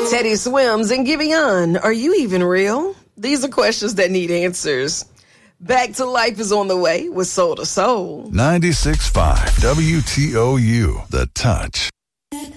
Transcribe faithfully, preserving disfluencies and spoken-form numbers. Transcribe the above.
Teddy Swims and Giveon, are you even real? These are questions that need answers. Back to Life is on the way with Soul to Soul. ninety-six point five W T O U, The Touch.